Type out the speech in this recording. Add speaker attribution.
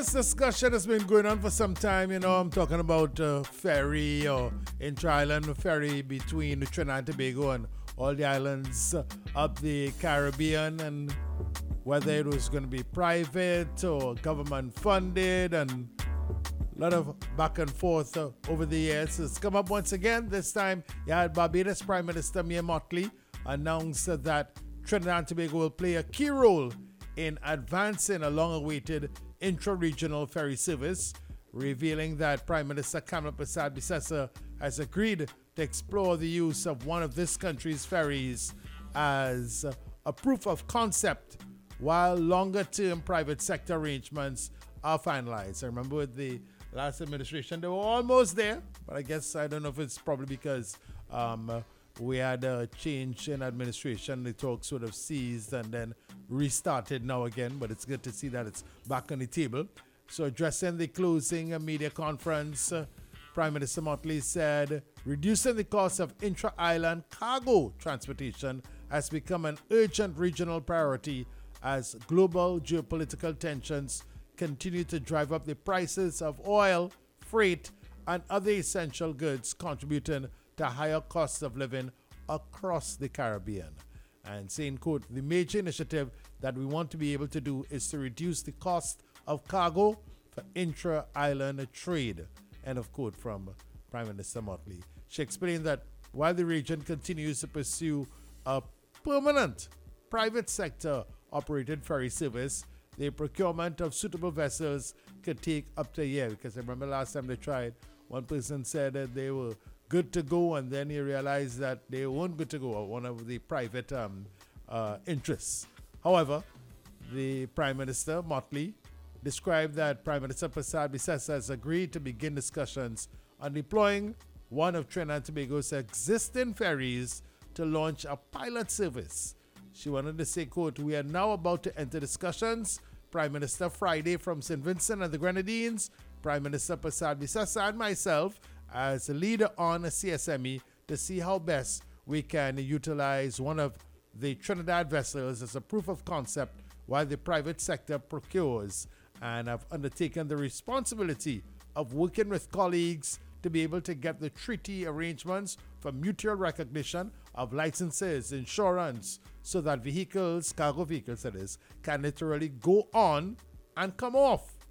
Speaker 1: This discussion has been going on for some time. I'm talking about ferry or intra-island ferry between Trinidad and Tobago and all the islands up the Caribbean, and whether it was going to be private or government funded, and a lot of back and forth over the years. It's come up once again. This time, you had Barbados Prime Minister Mia Mottley announced that Trinidad and Tobago will play a key role in advancing a long-awaited intra-regional ferry service, revealing that Prime Minister Kamla Persad-Bissessar has agreed to explore the use of one of this country's ferries as a proof of concept while longer-term private sector arrangements are finalized. I remember with the last administration, they were almost there, but I guess I don't know if it's probably because we had a change in administration. The talks sort of ceased and then restarted now again, but it's good to see that it's back on the table. So addressing the closing media conference, Prime Minister Mottley said, reducing the cost of intra-island cargo transportation has become an urgent regional priority as global geopolitical tensions continue to drive up the prices of oil, freight, and other essential goods, contributing to higher costs of living across the Caribbean. And saying, quote, the major initiative that we want to be able to do is to reduce the cost of cargo for intra-island trade, end of quote from Prime Minister Mottley. She explained that while the region continues to pursue a permanent private sector operated ferry service, the procurement of suitable vessels could take up to a year, because I remember last time they tried, one person said that they were good to go, and then he realized that they weren't good to go, one of the private interests. However, the Prime Minister, Mottley, described that Prime Minister Persad-Bissessar has agreed to begin discussions on deploying one of Trinidad and Tobago's existing ferries to launch a pilot service. She wanted to say, quote, we are now about to enter discussions. Prime Minister Friday from St. Vincent and the Grenadines, Prime Minister Persad-Bissessar and myself as a leader on a CSME to see how best we can utilize one of the Trinidad vessels as a proof of concept while the private sector procures, and have undertaken the responsibility of working with colleagues to be able to get the treaty arrangements for mutual recognition of licenses, insurance, so that vehicles, cargo vehicles that is, can literally go on and come off